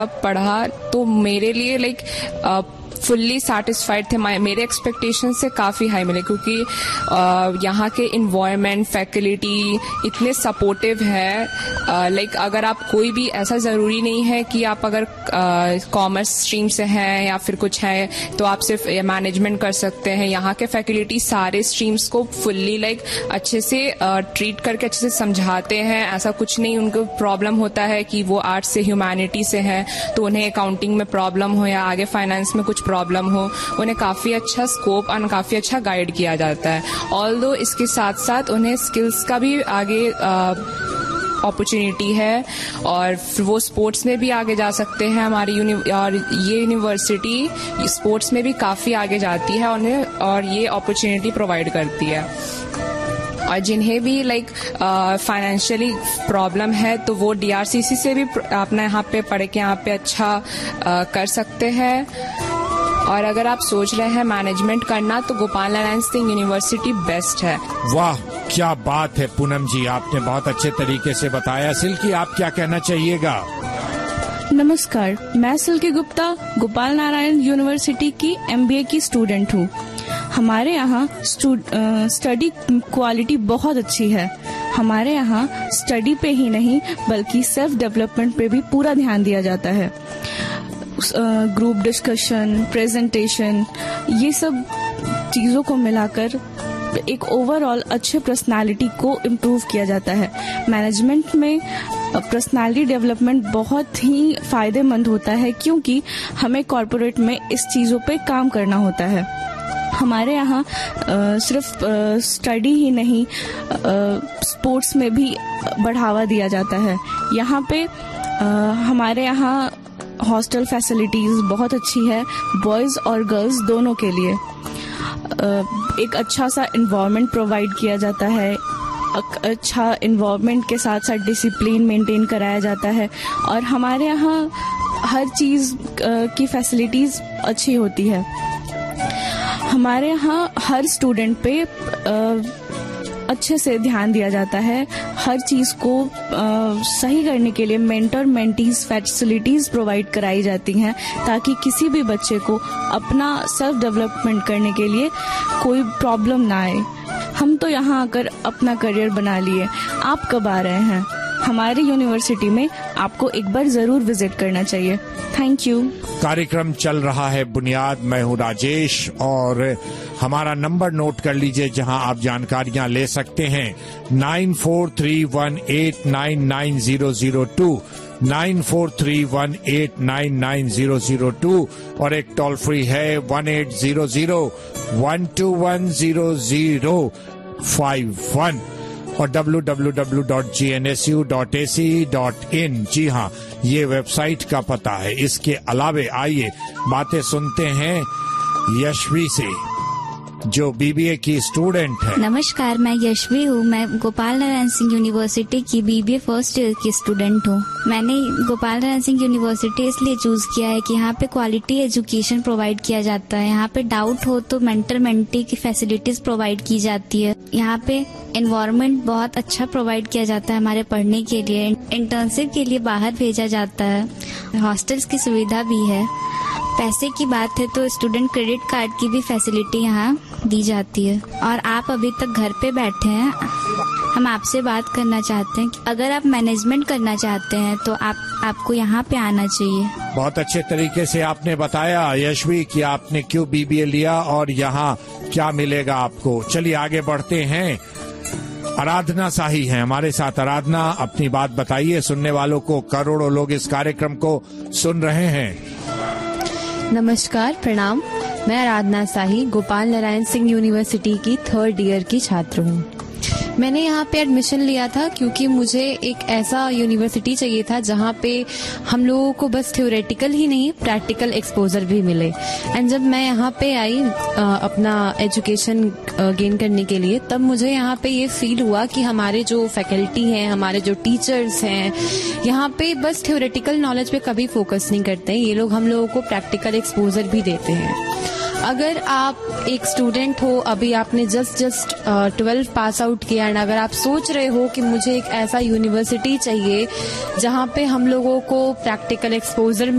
पढ़ा तो मेरे लिए लाइक फुल्ली सेटिस्फाइड थे। मेरे एक्सपेक्टेशन से काफ़ी हाई मिले, क्योंकि यहाँ के इन्वायरमेंट, फैकल्टी इतने सपोर्टिव है। लाइक अगर आप कोई भी, ऐसा ज़रूरी नहीं है कि आप अगर कॉमर्स स्ट्रीम से हैं या फिर कुछ है तो आप सिर्फ मैनेजमेंट कर सकते हैं। यहाँ के फैकल्टी सारे स्ट्रीम्स को फुल्ली लाइक अच्छे से ट्रीट करके अच्छे से समझाते हैं। ऐसा कुछ नहीं उनको प्रॉब्लम होता है कि वो आर्ट्स से ह्यूमैनिटी से हैं तो उन्हें अकाउंटिंग में प्रॉब्लम हो या आगे फाइनेंस में कुछ प्रॉब्लम हो, उन्हें काफ़ी अच्छा स्कोप और काफ़ी अच्छा गाइड किया जाता है। ऑल्दो इसके साथ साथ उन्हें स्किल्स का भी आगे अपॉर्चुनिटी है और वो स्पोर्ट्स में भी आगे जा सकते हैं। हमारी और ये यूनिवर्सिटी स्पोर्ट्स में भी काफ़ी आगे जाती है उन्हें, और ये अपॉर्चुनिटी प्रोवाइड करती है। और जिन्हें भी लाइक फाइनेंशियली प्रॉब्लम है तो वो DRCC से भी अपना यहाँ पे पढ़ के यहाँ पे अच्छा कर सकते हैं। और अगर आप सोच रहे हैं मैनेजमेंट करना तो गोपाल नारायण सिंह यूनिवर्सिटी बेस्ट है। वाह, क्या बात है पूनम जी, आपने बहुत अच्छे तरीके से बताया। सिल्की, आप क्या कहना चाहिएगा? नमस्कार, मैं सिल्की गुप्ता गोपाल नारायण यूनिवर्सिटी की MBA की स्टूडेंट हूँ। हमारे यहाँ स्टडी क्वालिटी बहुत अच्छी है। हमारे यहाँ स्टडी पे ही नहीं बल्कि सेल्फ डेवलपमेंट पे भी पूरा ध्यान दिया जाता है। ग्रुप डिस्कशन, प्रेजेंटेशन, ये सब चीज़ों को मिलाकर एक ओवरऑल अच्छे पर्सनालिटी को इम्प्रूव किया जाता है। मैनेजमेंट में पर्सनालिटी डेवलपमेंट बहुत ही फायदेमंद होता है, क्योंकि हमें कॉर्पोरेट में इस चीज़ों पे काम करना होता है। हमारे यहाँ सिर्फ स्टडी ही नहीं, स्पोर्ट्स में भी बढ़ावा दिया जाता है। यहाँ पे हमारे यहाँ हॉस्टल फैसिलिटीज बहुत अच्छी है, बॉयज़ और गर्ल्स दोनों के लिए। एक अच्छा सा इन्वायरमेंट प्रोवाइड किया जाता है। अच्छा इन्वायरमेंट के साथ साथ डिसिप्लिन मेंटेन कराया जाता है, और हमारे यहाँ हर चीज़ की फैसिलिटीज़ अच्छी होती है। हमारे यहाँ हर स्टूडेंट पे अच्छे से ध्यान दिया जाता है। हर चीज़ को सही करने के लिए मेंटर मेंटीज फैसिलिटीज़ प्रोवाइड कराई जाती हैं, ताकि किसी भी बच्चे को अपना सेल्फ डेवलपमेंट करने के लिए कोई प्रॉब्लम ना आए। हम तो यहाँ आकर अपना करियर बना लिए। आप कब आ रहे हैं? हमारी यूनिवर्सिटी में आपको एक बार जरूर विजिट करना चाहिए। Thank you. कार्यक्रम चल रहा है बुनियाद। मैं हूँ राजेश, और हमारा नंबर नोट कर लीजिए जहां आप जानकारियां ले सकते हैं। 9431899002, 9431899002, और एक टोल फ्री है 1800-121-0051 और www.gnsu.ac.in। जी हाँ, ये वेबसाइट का पता है। इसके अलावे आइए बातें सुनते हैं यशवी से, जो BBA की स्टूडेंट है। नमस्कार, मैं यशवी हूँ। मैं गोपाल नारायण सिंह यूनिवर्सिटी की BBA फर्स्ट ईयर की स्टूडेंट हूँ। मैंने गोपाल नारायण सिंह यूनिवर्सिटी इसलिए चूज किया है कि यहाँ पे क्वालिटी एजुकेशन प्रोवाइड किया जाता है। यहाँ पे डाउट हो तो मेंटर मेंटी की फैसिलिटीज प्रोवाइड की जाती है। यहाँ पे एनवायरनमेंट बहुत अच्छा प्रोवाइड किया जाता है हमारे पढ़ने के लिए। इंटर्नशिप के लिए बाहर भेजा जाता है। हॉस्टल्स की सुविधा भी है। पैसे की बात है तो स्टूडेंट क्रेडिट कार्ड की भी फैसिलिटी यहाँ दी जाती है। और आप अभी तक घर पे बैठे हैं, हम आपसे बात करना चाहते हैं कि अगर आप मैनेजमेंट करना चाहते हैं तो आपको यहाँ पे आना चाहिए। बहुत अच्छे तरीके से आपने बताया यशवी कि आपने क्यों BBA लिया और यहाँ क्या मिलेगा आपको। चलिए आगे बढ़ते हैं। आराधना शाही हैं हमारे साथ। आराधना, अपनी बात बताइए। सुनने वालों को, करोड़ों लोग इस कार्यक्रम को सुन रहे हैं। नमस्कार, प्रणाम। मैं आराधना शाही गोपाल नारायण सिंह यूनिवर्सिटी की 3rd ईयर की छात्र हूँ। मैंने यहाँ पे एडमिशन लिया था क्योंकि मुझे एक ऐसा यूनिवर्सिटी चाहिए था जहाँ पे हम लोगों को बस थ्योरेटिकल ही नहीं, प्रैक्टिकल एक्सपोजर भी मिले। एंड जब मैं यहाँ पे आई अपना एजुकेशन गेन करने के लिए, तब मुझे यहाँ पे ये फील हुआ कि हमारे जो फैकल्टी हैं, हमारे जो टीचर्स हैं, यहाँ पे बस थ्योरेटिकल नॉलेज पे कभी फोकस नहीं करते हैं। ये लोग हम लोगों को प्रैक्टिकल एक्सपोजर भी देते हैं। अगर आप एक स्टूडेंट हो, अभी आपने जस्ट 12 पास आउट किया, एंड अगर आप सोच रहे हो कि मुझे एक ऐसा यूनिवर्सिटी चाहिए जहाँ पे हम लोगों को प्रैक्टिकल एक्सपोजर